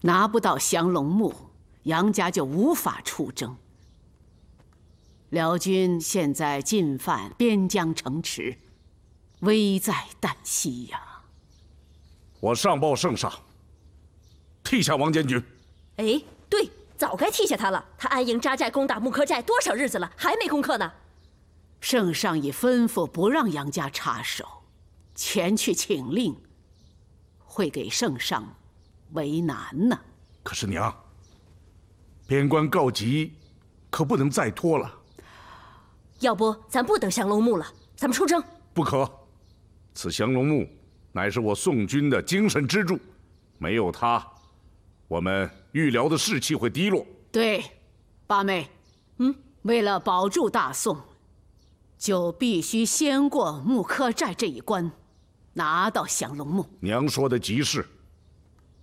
拿不到降龙木，杨家就无法出征。辽军现在进犯边疆城池，危在旦夕呀！ 我上报圣上，替下王监军。 哎，对，早该替下他了。他安营扎寨攻打木柯寨多少日子了，还没攻克呢。 圣上已吩咐不让杨家插手，前去请令，会给圣上为难呢。 可是娘，边关告急，可不能再拖了。 要不咱不等降龙木了，咱们出征。 不可，此降龙木乃是我宋军的精神支柱，没有它，我们豫辽的士气会低落。 对，八妹，为了保住大宋，就必须先过木柯寨这一关，拿到降龙木。 娘说的极是。